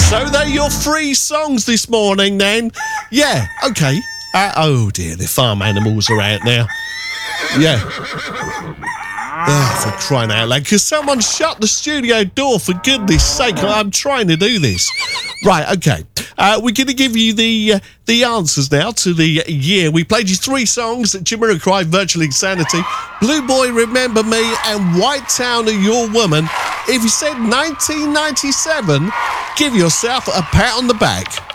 So they're your three songs this morning then. Yeah, okay. Oh dear, the farm animals are out now. Yeah. Oh, for crying out loud. Can someone shut the studio door, for goodness sake? I'm trying to do this. Right, okay. We're going to give you the answers now to the year. We played you three songs: Jamiroquai, Virtual Insanity, Blue Boy, Remember Me, and White Town, Your Woman. If you said 1997, give yourself a pat on the back.